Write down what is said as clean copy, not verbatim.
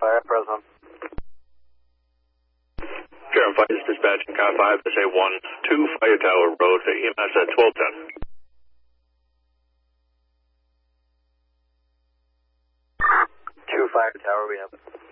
Fire, present. Sheriff Fire is dispatching Car 5 to say 1-2 Fire Tower Road for EMS at 1210. 2 Fire Tower, we have